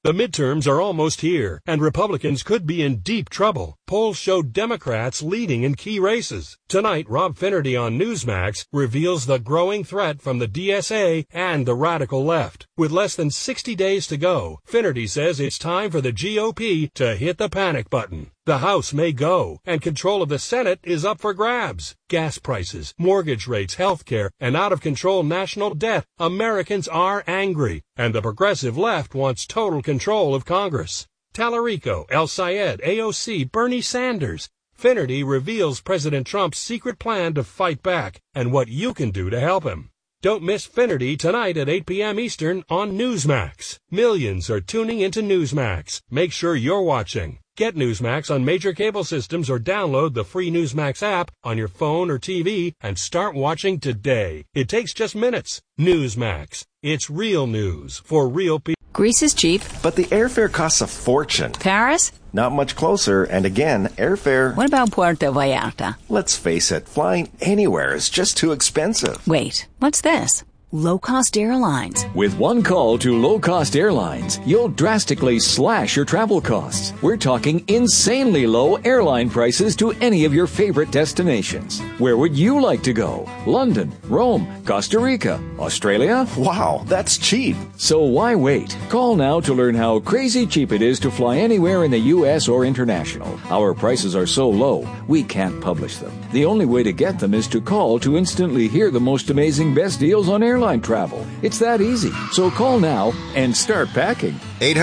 The midterms are almost here, and Republicans could be in deep trouble. Polls show Democrats leading in key races. Tonight, Rob Finnerty on Newsmax reveals the growing threat from the DSA and the radical left. With less than 60 days to go, Finnerty says it's time for the GOP to hit the panic button. The House may go, and control of the Senate is up for grabs. Gas prices, mortgage rates, health care, and out-of-control national debt. Americans are angry, and the progressive left wants total control of Congress. Tallarico, El Sayed, AOC, Bernie Sanders. Finnerty reveals President Trump's secret plan to fight back and what you can do to help him. Don't miss Finnerty tonight at 8 p.m. Eastern on Newsmax. Millions are tuning into Newsmax. Make sure you're watching. Get Newsmax on major cable systems or download the free Newsmax app on your phone or TV and start watching today. It takes just minutes. Newsmax. It's real news for real people. Greece is cheap. But the airfare costs a fortune. Paris? Not much closer, and again, airfare... What about Puerto Vallarta? Let's face it, flying anywhere is just too expensive. Wait, what's this? Low-cost airlines. With one call to low-cost airlines, you'll drastically slash your travel costs. We're talking insanely low airline prices to any of your favorite destinations. Where would you like to go? London, Rome, Costa Rica, Australia? Wow, that's cheap. So why wait? Call now to learn how crazy cheap it is to fly anywhere in the U.S. or international. Our prices are so low, we can't publish them. The only way to get them is to call to instantly hear the most amazing best deals on airline travel. It's that easy. So call now and start packing.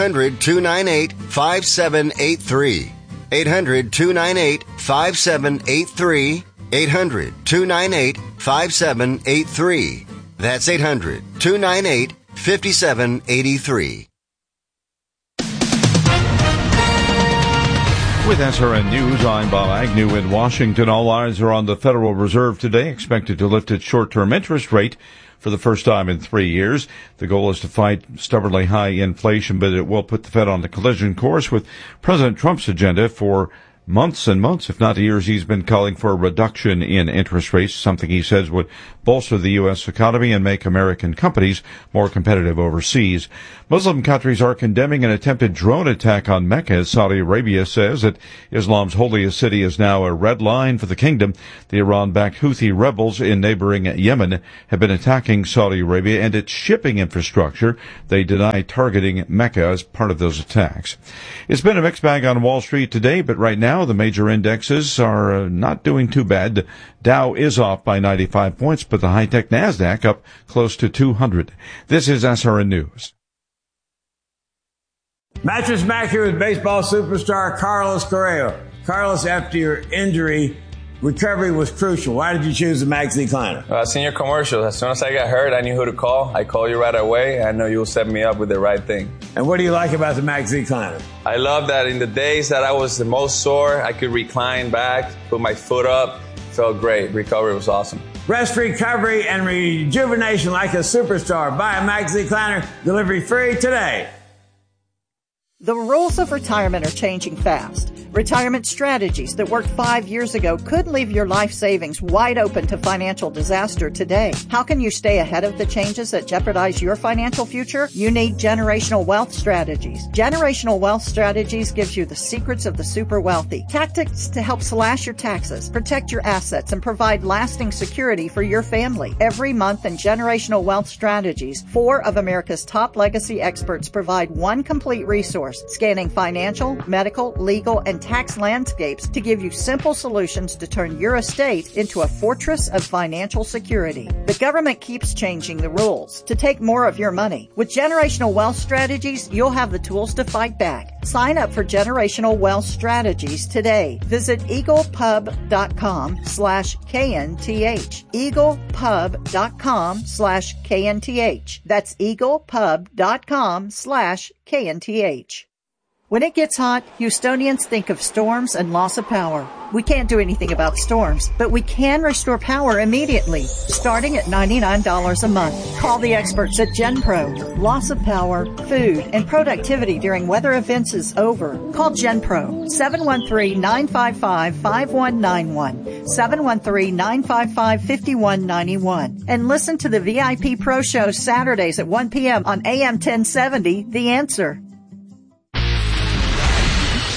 800-298-5783. 800-298-5783. 800-298-5783. That's 800-298-5783. With SRN News, I'm Bob Agnew in Washington. All eyes are on the Federal Reserve today, expected to lift its short-term interest rate for the first time in 3 years. The goal is to fight stubbornly high inflation, but it will put the Fed on the collision course with President Trump's agenda for months and months, if not years. He's been calling for a reduction in interest rates, something he says would bolster the U.S. economy and make American companies more competitive overseas. Muslim countries are condemning an attempted drone attack on Mecca. Saudi Arabia says that Islam's holiest city is now a red line for the kingdom. The Iran-backed Houthi rebels in neighboring Yemen have been attacking Saudi Arabia and its shipping infrastructure. They deny targeting Mecca as part of those attacks. It's been a mixed bag on Wall Street today, but right now the major indexes are not doing too bad. The Dow is off by 95 points, but the high-tech NASDAQ up close to 200. This is SRN News. Mattress Mac here with baseball superstar Carlos Correa. Carlos, after your injury, recovery was crucial. Why did you choose the Max Decliner? I seen your commercials. As soon as I got hurt, I knew who to call. I called you right away. I know you'll set me up with the right thing. And what do you like about the Max Decliner? I love that in the days that I was the most sore, I could recline back, put my foot up. Felt great. Recovery was awesome. Rest, recovery, and rejuvenation like a superstar. Buy a Max Decliner. Delivery free today. The rules of retirement are changing fast. Retirement strategies that worked 5 years ago could leave your life savings wide open to financial disaster today. How can you stay ahead of the changes that jeopardize your financial future? You need Generational Wealth Strategies. Generational Wealth Strategies gives you the secrets of the super wealthy, tactics to help slash your taxes, protect your assets, and provide lasting security for your family. Every month in Generational Wealth Strategies, 4 of America's top legacy experts provide one complete resource, scanning financial, medical, legal, and tax landscapes to give you simple solutions to turn your estate into a fortress of financial security. The government keeps changing the rules to take more of your money. With Generational Wealth Strategies, you'll have the tools to fight back. Sign up for Generational Wealth Strategies today. Visit eaglepub.com/KNTH. eaglepub.com/KNTH. That's eaglepub.com/KNTH. When it gets hot, Houstonians think of storms and loss of power. We can't do anything about storms, but we can restore power immediately, starting at $99 a month. Call the experts at GenPro. Loss of power, food, and productivity during weather events is over. Call GenPro, 713-955-5191, 713-955-5191, and listen to the VIP Pro Show Saturdays at 1 p.m. on AM 1070, The Answer.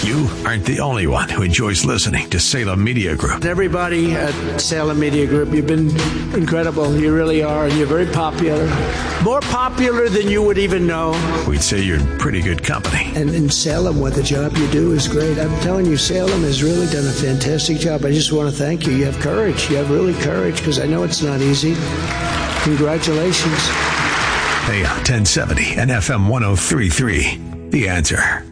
You aren't the only one who enjoys listening to Salem Media Group. Everybody at Salem Media Group, you've been incredible. You really are, and you're very popular. More popular than you would even know. We'd say you're in pretty good company. And in Salem, what the job you do is great. I'm telling you, Salem has really done a fantastic job. I just want to thank you. You have courage. You have really courage, because I know it's not easy. Congratulations. AM 1070 and FM 103.3. The Answer.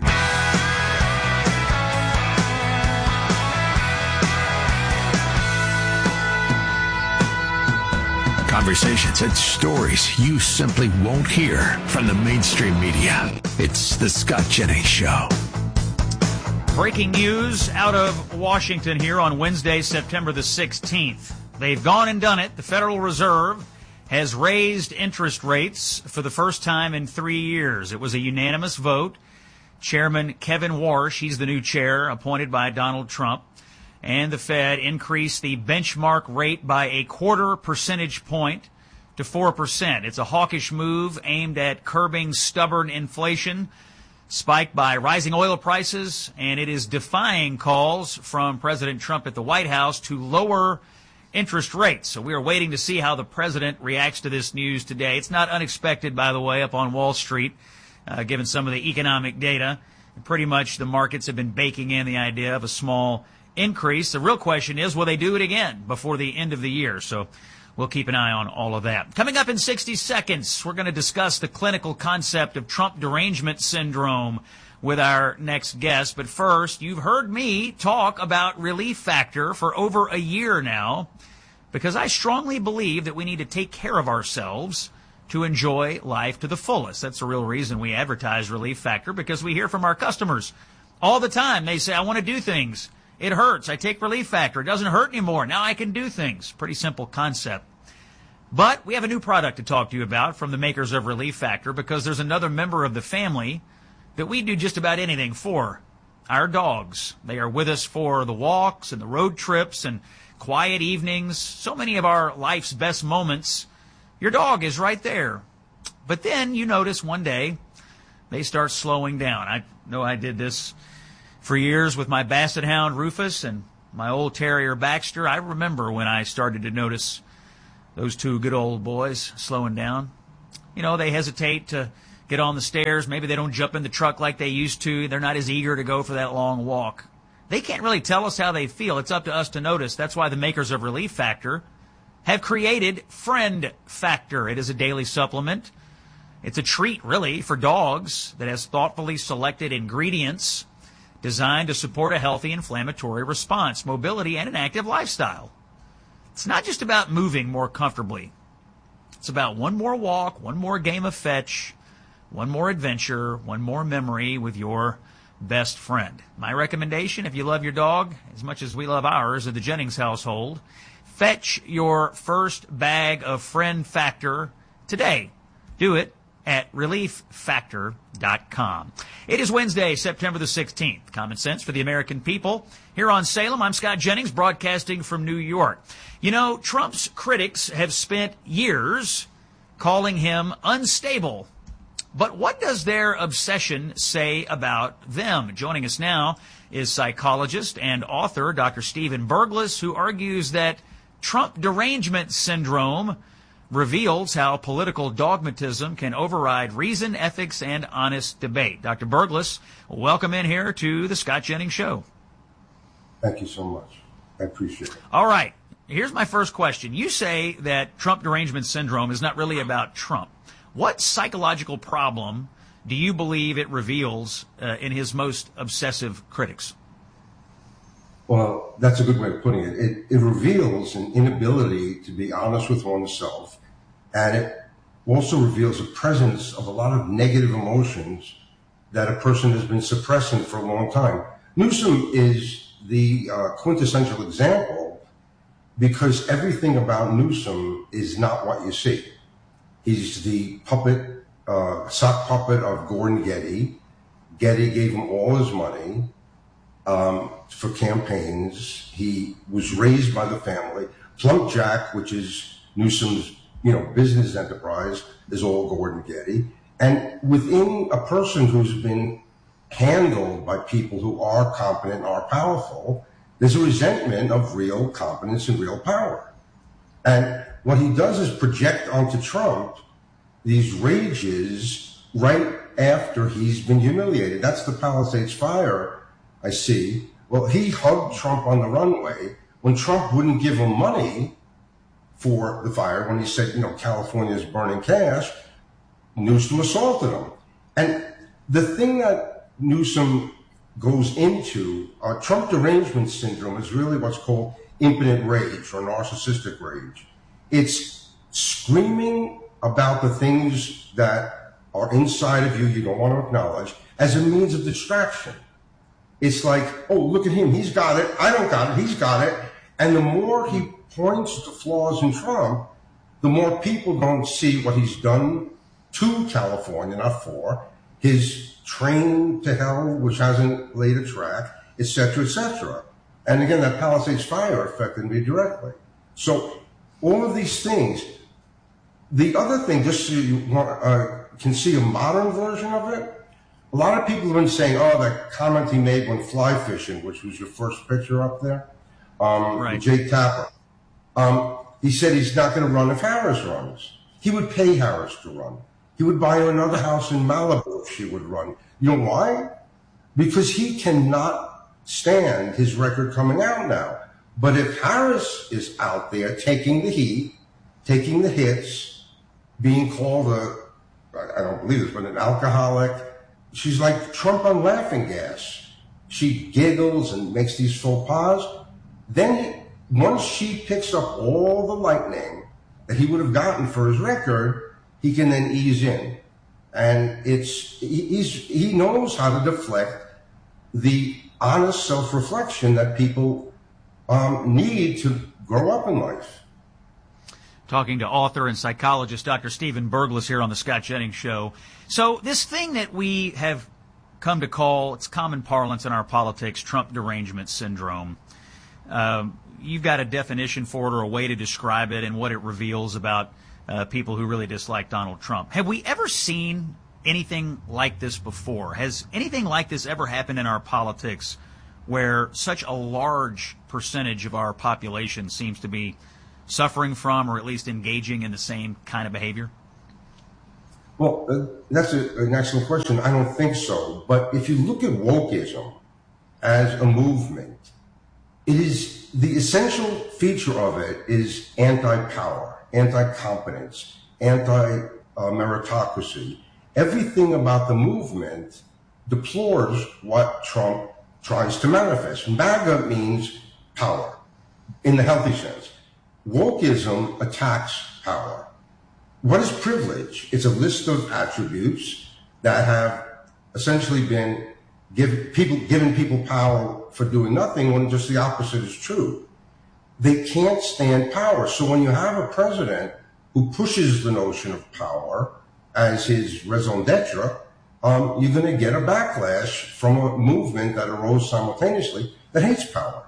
Conversations and stories you simply won't hear from the mainstream media. It's the Scott Jennings Show. Breaking news out of Washington here on Wednesday, September the 16th. They've gone and done it. The Federal Reserve has raised interest rates for the first time in 3 years. It was a unanimous vote. Chairman Kevin Warsh, he's the new chair appointed by Donald Trump, and the Fed increased the benchmark rate by a 0.25 percentage point to 4%. It's a hawkish move aimed at curbing stubborn inflation spiked by rising oil prices, and it is defying calls from President Trump at the White House to lower interest rates. So we are waiting to see how the president reacts to this news today. It's not unexpected, by the way, up on Wall Street, given some of the economic data. Pretty much the markets have been baking in the idea of a small increase. The real question is, will they do it again before the end of the year? So we'll keep an eye on all of that. Coming up in 60 seconds, we're going to discuss the clinical concept of Trump derangement syndrome with our next guest. But first, you've heard me talk about Relief Factor for over a year now, because I strongly believe that we need to take care of ourselves to enjoy life to the fullest. That's the real reason we advertise Relief Factor, because we hear from our customers all the time. They say, I want to do things. It hurts. I take Relief Factor. It doesn't hurt anymore. Now I can do things. Pretty simple concept. But we have a new product to talk to you about from the makers of Relief Factor, because there's another member of the family that we do just about anything for. Our dogs. They are with us for the walks and the road trips and quiet evenings. So many of our life's best moments. Your dog is right there. But then you notice one day they start slowing down. I know I did this for years with my Basset Hound Rufus and my old terrier Baxter. I remember when I started to notice those two good old boys slowing down. You know, they hesitate to get on the stairs. Maybe they don't jump in the truck like they used to. They're not as eager to go for that long walk. They can't really tell us how they feel. It's up to us to notice. That's why the makers of Relief Factor have created Friend Factor. It is a daily supplement. It's a treat, really, for dogs that has thoughtfully selected ingredients designed to support a healthy inflammatory response, mobility, and an active lifestyle. It's not just about moving more comfortably. It's about one more walk, one more game of fetch, one more adventure, one more memory with your best friend. My recommendation, if you love your dog as much as we love ours at the Jennings household, fetch your first bag of Friend Factor today. Do it at ReliefFactor.com. It is Wednesday, September the 16th. Common Sense for the American People. Here on Salem, I'm Scott Jennings, broadcasting from New York. You know, Trump's critics have spent years calling him unstable. But what does their obsession say about them? Joining us now is psychologist and author Dr. Stephen Berglas, who argues that Trump derangement syndrome reveals how political dogmatism can override reason, ethics, and honest debate. Dr. Berglas, welcome in here to the Scott Jennings Show. Thank you so much. I appreciate it. All right. Here's my first question. You say that Trump derangement syndrome is not really about Trump. What psychological problem do you believe it reveals in his most obsessive critics? Well, that's a good way of putting it. It reveals an inability to be honest with oneself, and it also reveals a presence of a lot of negative emotions that a person has been suppressing for a long time. Newsom is the quintessential example, because everything about Newsom is not what you see. He's the puppet, sock puppet of Gordon Getty. Getty gave him all his money for campaigns. He was raised by the family. Plunk Jack, which is Newsom's, business enterprise, is all Gordon Getty. And within a person who's been handled by people who are competent and are powerful. There's a resentment of real competence and real power. And what he does is project onto Trump these rages right after he's been humiliated. That's the Palisades fire I see. Well, he hugged Trump on the runway when Trump wouldn't give him money for the fire, when he said, California is burning cash. Newsom assaulted him. And the thing that Newsom goes into, Trump derangement syndrome is really what's called impotent rage or narcissistic rage. It's screaming about the things that are inside of you don't want to acknowledge as a means of distraction. It's like, oh, look at him. He's got it. I don't got it. He's got it. And the more he points to flaws in Trump, the more people don't see what he's done to California, not for, his train to hell, which hasn't laid a track, et cetera, et cetera. And again, that Palisades fire affected me directly. So all of these things. The other thing, just so you can see a modern version of it, a lot of people have been saying, that comment he made when fly fishing, which was your first picture up there, right. Jake Tapper. He said he's not going to run if Harris runs. He would pay Harris to run. He would buy her another house in Malibu if she would run. You know why? Because he cannot stand his record coming out now. But if Harris is out there taking the heat, taking the hits, being called I don't believe this, but an alcoholic, she's like Trump on laughing gas. She giggles and makes these faux pas. Then once she picks up all the lightning that he would have gotten for his record, he can then ease in. And he knows how to deflect the honest self-reflection that people need to grow up in life. Talking to author and psychologist Dr. Stephen Berglas here on the Scott Jennings Show. So this thing that we have come to call, it's common parlance in our politics, Trump derangement syndrome. You've got a definition for it or a way to describe it and what it reveals about people who really dislike Donald Trump. Have we ever seen anything like this before? Has anything like this ever happened in our politics where such a large percentage of our population seems to be suffering from or at least engaging in the same kind of behavior? Well, that's an excellent question. I don't think so. But if you look at wokeism as a movement, it is the essential feature of it is anti-power, anti-competence, anti-meritocracy. Everything about the movement deplores what Trump tries to manifest. MAGA means power in the healthy sense. Wokeism attacks power. What is privilege? It's a list of attributes that have essentially been given people power for doing nothing when just the opposite is true. They can't stand power. So when you have a president who pushes the notion of power as his raison d'etre, you're going to get a backlash from a movement that arose simultaneously that hates power.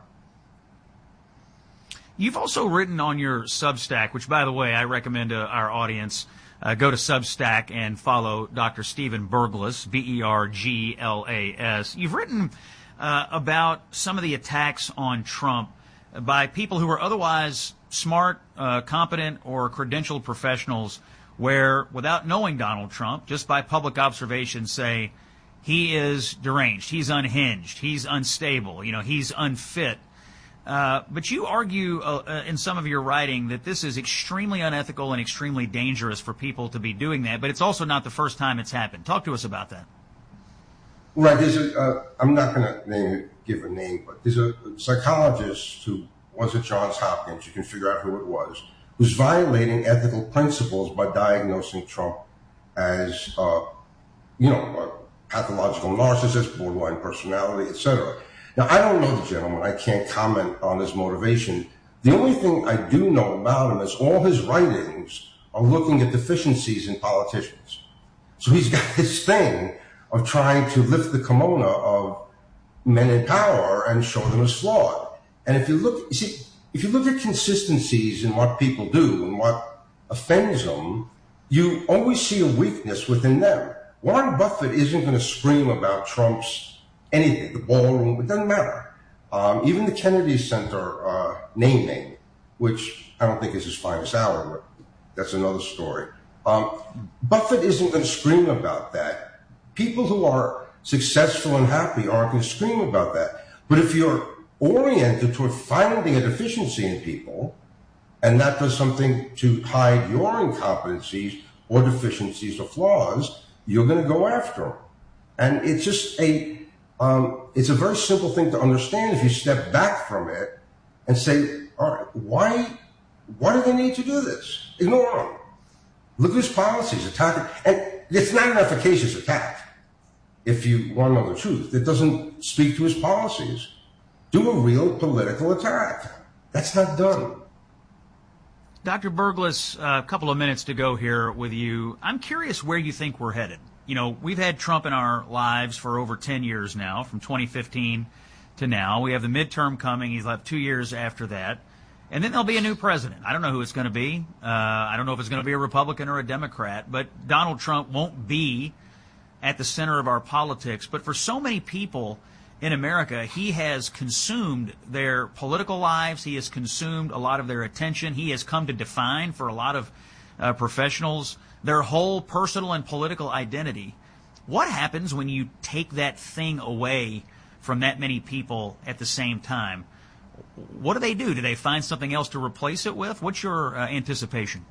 You've also written on your Substack, which, by the way, I recommend to our audience, go to Substack and follow Dr. Stephen Berglas, Berglas. You've written about some of the attacks on Trump by people who are otherwise smart, competent, or credentialed professionals where, without knowing Donald Trump, just by public observation, say he is deranged, he's unhinged, he's unstable, he's unfit. But you argue in some of your writing that this is extremely unethical and extremely dangerous for people to be doing that, but it's also not the first time it's happened. Talk to us about that. Right. I'm not going to give a name, but there's a psychologist who was at Johns Hopkins, you can figure out who it was, who's violating ethical principles by diagnosing Trump as, a pathological narcissist, borderline personality, etc. Now, I don't know the gentleman. I can't comment on his motivation. The only thing I do know about him is all his writings are looking at deficiencies in politicians. So he's got this thing of trying to lift the kimono of men in power and show them as flawed. And if you look at consistencies in what people do and what offends them, you always see a weakness within them. Warren Buffett isn't going to scream about Trump's anything, the ballroom, it doesn't matter. Even the Kennedy Center naming, which I don't think is his finest hour, but that's another story. Buffett isn't going to scream about that. People who are successful and happy aren't going to scream about that. But if you're oriented toward finding a deficiency in people, and that does something to hide your incompetencies or deficiencies or flaws, you're going to go after them. And it's just it's a very simple thing to understand if you step back from it and say, all right, why do they need to do this? Ignore them. Look at his policies, attack it. And it's not an efficacious attack, if you want to know the truth. It doesn't speak to his policies. Do a real political attack. That's not done. Dr. Burglas, a couple of minutes to go here with you. I'm curious where you think we're headed. You know, we've had Trump in our lives for over 10 years now, from 2015 to now. We have the midterm coming. He's left 2 years after that. And then there'll be a new president. I don't know who it's going to be. I don't know if it's going to be a Republican or a Democrat. But Donald Trump won't be at the center of our politics. But for so many people in America, he has consumed their political lives. He has consumed a lot of their attention. He has come to define, for a lot of professionals, their whole personal and political identity. What happens when you take that thing away from that many people at the same time? What do? Do they find something else to replace it with? What's your anticipation?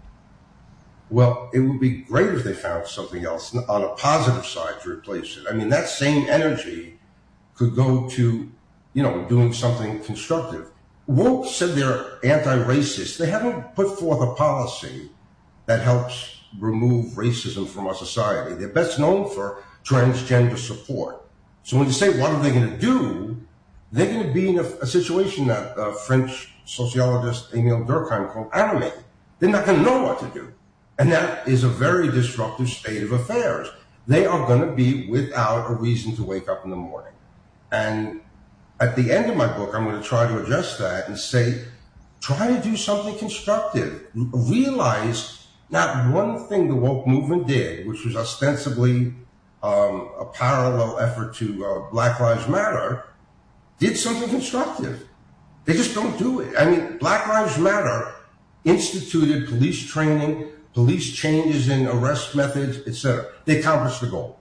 Well, it would be great if they found something else on a positive side to replace it. I mean, that same energy could go to, doing something constructive. Woke said they're anti-racist. They haven't put forth a policy that helps remove racism from our society. They're best known for transgender support. So when you say, what are they going to do? They're going to be in a situation that French sociologist Emile Durkheim called animate. They're not going to know what to do. And that is a very disruptive state of affairs. They are going to be without a reason to wake up in the morning. And at the end of my book, I'm going to try to address that and say, try to do something constructive. Realize not one thing the woke movement did, which was ostensibly a parallel effort to Black Lives Matter, did something constructive. They just don't do it. I mean, Black Lives Matter instituted police training, police changes in arrest methods, etc. They accomplished the goal.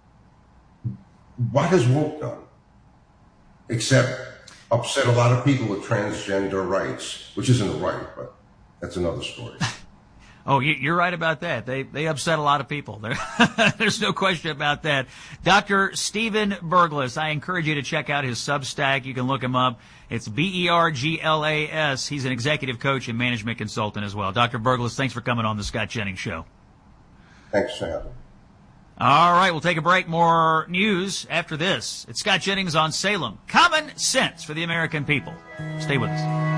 What has woke done? Except upset a lot of people with transgender rights, which isn't a right, but that's another story. Oh, you're right about that. They upset a lot of people. There's no question about that. Dr. Stephen Burglas, I encourage you to check out his Substack. You can look him up. It's Berglas. He's an executive coach and management consultant as well. Dr. Burglas, thanks for coming on the Scott Jennings Show. Thanks for having me. All right, we'll take a break. More news after this. It's Scott Jennings on Salem. Common sense for the American people. Stay with us.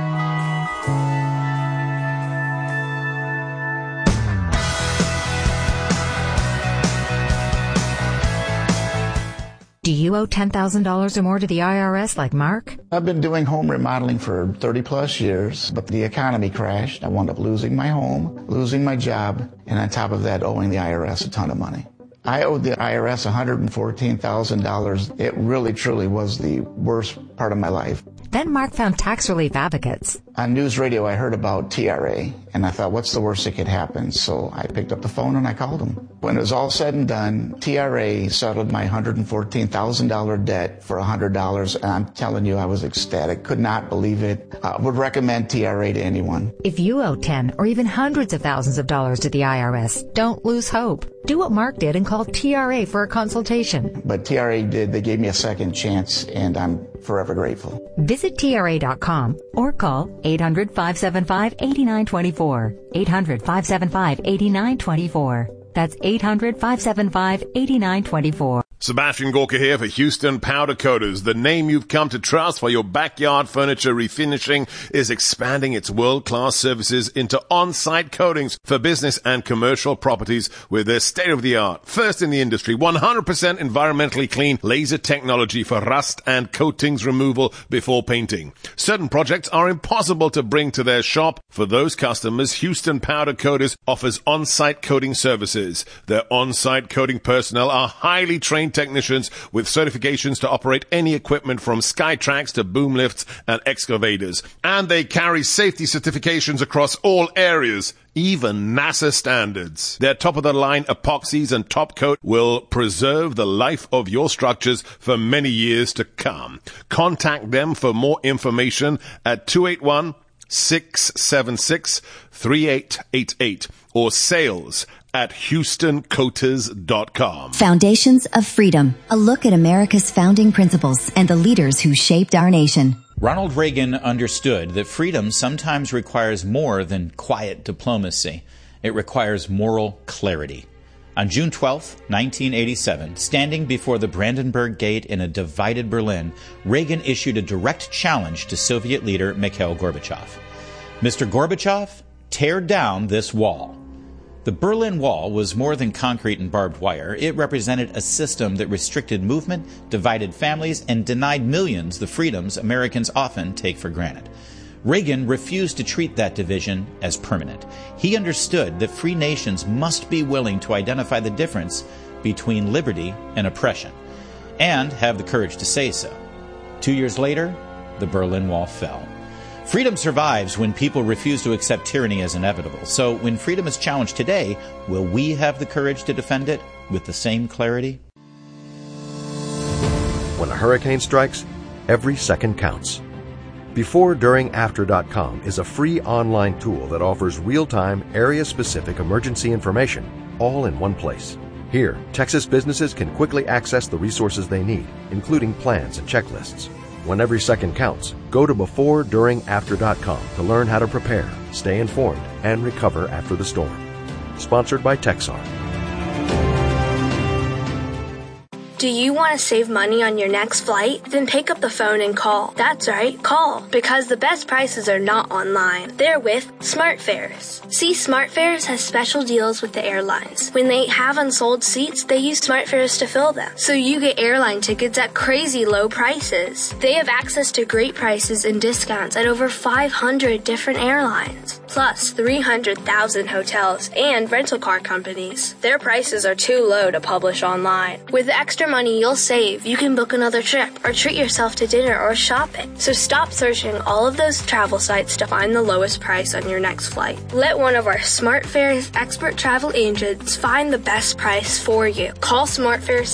Do you owe $10,000 or more to the IRS like Mark? I've been doing home remodeling for 30 plus years, but the economy crashed. I wound up losing my home, losing my job, and on top of that, owing the IRS a ton of money. I owed the IRS $114,000. It really, truly was the worst part of my life. Then Mark found tax relief advocates. On news radio, I heard about TRA, and I thought, what's the worst that could happen? So I picked up the phone and I called them. When it was all said and done, TRA settled my $114,000 debt for $100, and I'm telling you, I was ecstatic. Could not believe it. Would recommend TRA to anyone. If you owe 10 or even hundreds of thousands of dollars to the IRS, don't lose hope. Do what Mark did and call TRA for a consultation. But TRA did. They gave me a second chance, and I'm forever grateful. Visit TRA.com or call 800-575-8924. 800-575-8924. That's 800-575-8924. Sebastian Gorka here for Houston Powder Coaters. The name you've come to trust for your backyard furniture refinishing is expanding its world-class services into on-site coatings for business and commercial properties with their state-of-the-art, first in the industry, 100% environmentally clean laser technology for rust and coatings removal before painting. Certain projects are impossible to bring to their shop. For those customers, Houston Powder Coaters offers on-site coating services Services. Their on-site coating personnel are highly trained technicians with certifications to operate any equipment from Skytrax to boom lifts and excavators. And they carry safety certifications across all areas, even NASA standards. Their top-of-the-line epoxies and top coat will preserve the life of your structures for many years to come. Contact them for more information at 281-676-3888 or sales@HoustonCoaters.com. Foundations of Freedom, a look at America's founding principles and the leaders who shaped our nation. Ronald Reagan understood that freedom sometimes requires more than quiet diplomacy. It requires moral clarity. On June 12, 1987, standing before the Brandenburg Gate in a divided Berlin, Reagan issued a direct challenge to Soviet leader Mikhail Gorbachev. Mr. Gorbachev, tear down this wall. The Berlin Wall was more than concrete and barbed wire. It represented a system that restricted movement, divided families, and denied millions the freedoms Americans often take for granted. Reagan refused to treat that division as permanent. He understood that free nations must be willing to identify the difference between liberty and oppression, and have the courage to say so. 2 years later, the Berlin Wall fell. Freedom survives when people refuse to accept tyranny as inevitable. So when freedom is challenged today, will we have the courage to defend it with the same clarity? When a hurricane strikes, every second counts. BeforeDuringAfter.com is a free online tool that offers real-time, area-specific emergency information, all in one place. Here, Texas businesses can quickly access the resources they need, including plans and checklists. When every second counts, go to BeforeDuringAfter.com to learn how to prepare, stay informed, and recover after the storm. Sponsored by Texar. Do you want to save money on your next flight? Then pick up the phone and call. That's right, call. Because the best prices are not online. They're with SmartFares. See, SmartFares has special deals with the airlines. When they have unsold seats, they use SmartFares to fill them. So you get airline tickets at crazy low prices. They have access to great prices and discounts at over 500 different airlines. Plus 300,000 hotels and rental car companies. Their prices are too low to publish online. With the extra money you'll save, you can book another trip or treat yourself to dinner or shopping. So stop searching all of those travel sites to find the lowest price on your next flight. Let one of our SmartFares expert travel agents find the best price for you. Call SmartFares